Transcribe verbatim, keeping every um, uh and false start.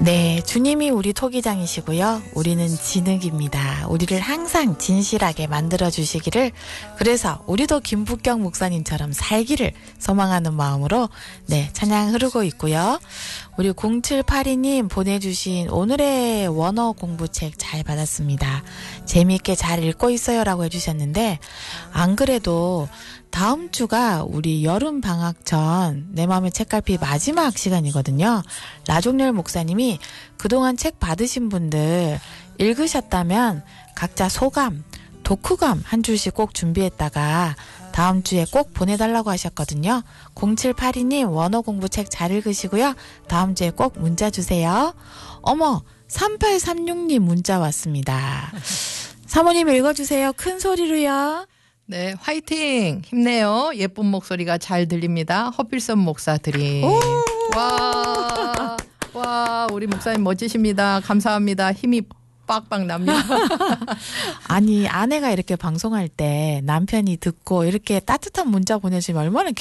네, 주님이 우리 토기장이시고요. 우리는 진흙입니다. 우리를 항상 진실하게 만들어주시기를, 그래서 우리도 김북경 목사님처럼 살기를 소망하는 마음으로 네, 찬양 흐르고 있고요. 우리 공칠팔이 님 보내주신 오늘의 원어 공부책 잘 받았습니다. 재미있게 잘 읽고 있어요 라고 해주셨는데, 안 그래도 다음 주가 우리 여름 방학 전 내 맘의 책갈피 마지막 시간이거든요. 라종렬 목사님이 그동안 책 받으신 분들 읽으셨다면 각자 소감, 독후감 한 줄씩 꼭 준비했다가 다음 주에 꼭 보내달라고 하셨거든요. 공칠팔이 님 원어 공부책 잘 읽으시고요. 다음 주에 꼭 문자 주세요. 어머, 삼팔삼육 님 문자 왔습니다. 사모님 읽어주세요. 큰 소리로요. 네, 화이팅! 힘내요. 예쁜 목소리가 잘 들립니다. 허필선 목사 드림. 와, 와, 우리 목사님 멋지십니다. 감사합니다. 힘이 빡빡 납니다. 아니, 아내가 이렇게 방송할 때 남편이 듣고 이렇게 따뜻한 문자 보내주면 얼마나